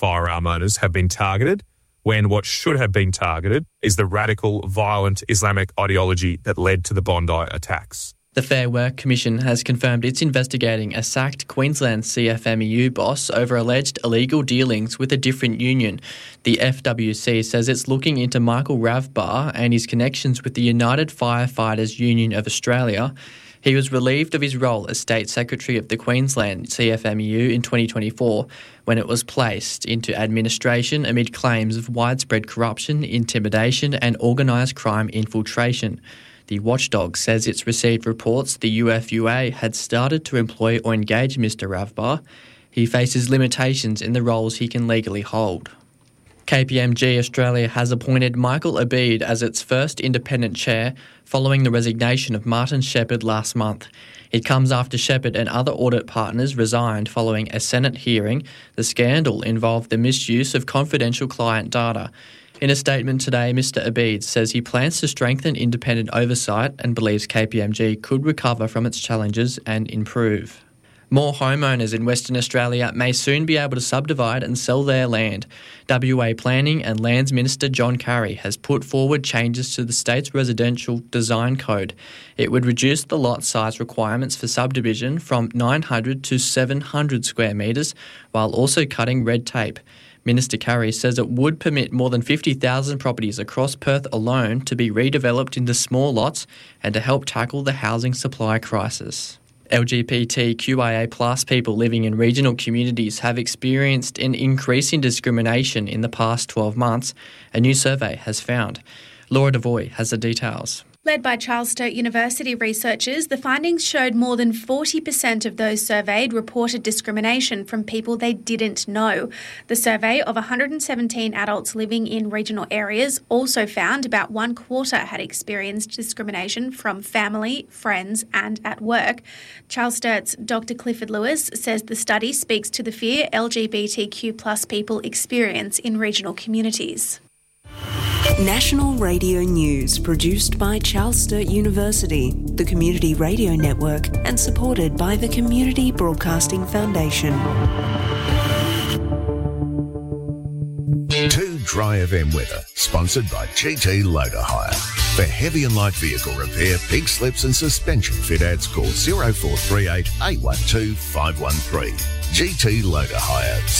firearm owners have been targeted, when what should have been targeted is the radical, violent Islamic ideology that led to the Bondi attacks. The Fair Work Commission has confirmed it's investigating a sacked Queensland CFMEU boss over alleged illegal dealings with a different union. The FWC says it's looking into Michael Ravbar and his connections with the United Firefighters Union of Australia. He was relieved of his role as State Secretary of the Queensland CFMEU in 2024 when it was placed into administration amid claims of widespread corruption, intimidation and organised crime infiltration. The watchdog says it's received reports the UFUA had started to employ or engage Mr Ravbar. He faces limitations in the roles he can legally hold. KPMG Australia has appointed Michael Abid as its first independent chair following the resignation of Martin Shepherd last month. It comes after Shepherd and other audit partners resigned following a Senate hearing. The scandal involved the misuse of confidential client data. In a statement today, Mr Abid says he plans to strengthen independent oversight and believes KPMG could recover from its challenges and improve. More homeowners in Western Australia may soon be able to subdivide and sell their land. WA Planning and Lands Minister John Carey has put forward changes to the state's residential design code. It would reduce the lot size requirements for subdivision from 900 to 700 square metres, while also cutting red tape. Minister Carey says it would permit more than 50,000 properties across Perth alone to be redeveloped into small lots and to help tackle the housing supply crisis. LGBTQIA+ people living in regional communities have experienced an increase in discrimination in the past 12 months, a new survey has found. Laura Devoy has the details. Led by Charles Sturt University researchers, the findings showed more than 40% of those surveyed reported discrimination from people they didn't know. The survey of 117 adults living in regional areas also found about 1/4 had experienced discrimination from family, friends and at work. Charles Sturt's Dr. Clifford Lewis says the study speaks to the fear LGBTQ+ people experience in regional communities. National Radio News, produced by Charles Sturt University, the Community Radio Network, and supported by the Community Broadcasting Foundation. 2 Dry FM weather, sponsored by GT Loader Hire. For heavy and light vehicle repair, pink slips and suspension fit outs, call 0438 812 513. GT Loader Hire.